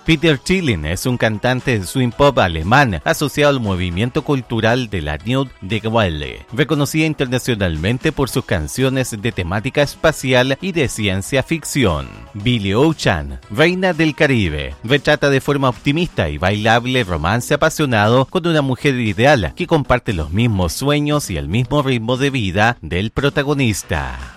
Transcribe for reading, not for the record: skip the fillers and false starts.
Peter Chilling es un cantante de swing pop alemán asociado al movimiento cultural de la Neue Welle, reconocida internacionalmente por sus canciones de temática espacial y de ciencia ficción. Billie Ocean, reina del Caribe, retrata de forma optimista y bailable romance apasionado con una mujer ideal que comparte los mismos sueños y el mismo ritmo de vida del protagonista.